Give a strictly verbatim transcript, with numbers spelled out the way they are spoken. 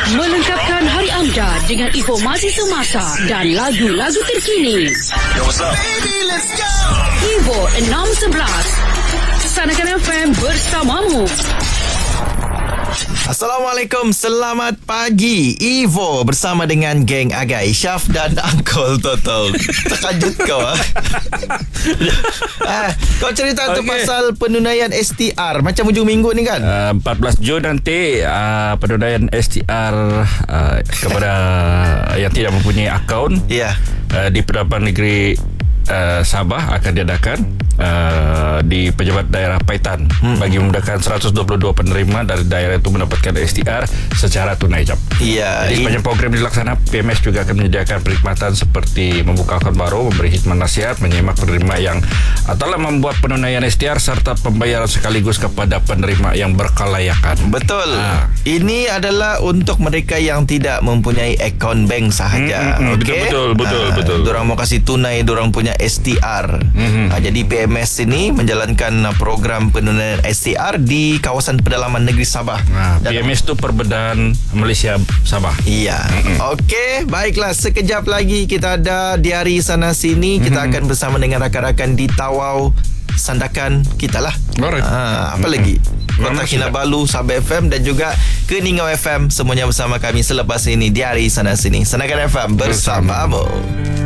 Melengkapkan hari anda dengan informasi semasa dan lagu-lagu terkini. Yo, what's up? Baby, let's go! Evo enam sebelas Sanakan F M bersamamu. Assalamualaikum, selamat pagi. Evo bersama dengan geng Agai, Syaf dan Uncle Toto. Terkejut kau ah. ah kau cerita okay. tu pasal penunaian S T R macam hujung minggu ni kan? Uh, empat belas Jun nanti uh, penunaian S T R uh, kepada yang tidak mempunyai akaun yeah. uh, di Perdana Negeri uh, Sabah akan diadakan uh, di Pejabat Daerah Paitan hmm. bagi memudahkan seratus dua puluh dua penerima dari daerah itu mendapatkan S T R secara tunai jam. Iya. Jadi sepanjang program dilaksana, P M S juga akan menyediakan perkhidmatan seperti membuka akaun baru, memberi khidmat nasihat, menyemak penerima yang telah membuat penunaian S T R serta pembayaran sekaligus kepada penerima yang berkelayakan. Betul. Ha. Ini adalah untuk mereka yang tidak mempunyai akaun bank sahaja. Hmm, hmm, okay? Betul, betul, ha, betul. Dorang mau kasih tunai, dorang punya S T R. Hmm. Ha, jadi P M S ini menjalankan program penunaian S T R di kawasan pedalaman negeri Sabah. Ha, P M S itu Perbedaan Malaysia Sabah. Iya. Mm-hmm. Okey, baiklah, sekejap lagi kita ada di hari sana sini. Mm-hmm. Kita akan bersama dengan rakan-rakan di Tawau, Sandakan kita lah. Alright. Ha, apa mm-hmm. lagi? Kota Kinabalu, Sabah F M dan juga Keningau F M, semuanya bersama kami selepas ini di hari sana sini. Sanakan F M bersamamu.